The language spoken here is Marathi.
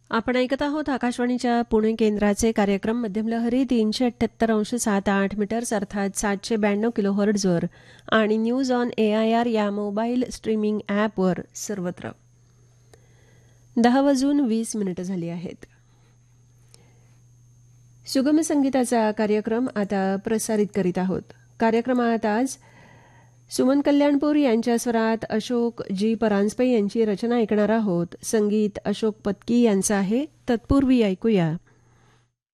आपण ऐकत आहोत आकाशवाणीच्या पुणे केंद्राचे कार्यक्रम मध्यम लहरी 378.7 मीटर्स अर्थात 792 किलोहर्ट्झवर आणि न्यूज ऑन AIR या मोबाईल स्ट्रीमिंग ॲपवर सर्वत्र. 10:20 झाली आहेत. सुगम संगीताचा कार्यक्रम आता प्रसारित करीत आहोत. कार्यक्रमात आज सुमन कल्याणपूर यांच्या स्वरात अशोक जी परांजपे यांची रचना ऐकणार आहोत. संगीत अशोक पत्की यांचं आहे. तत्पूर्वी ऐकूया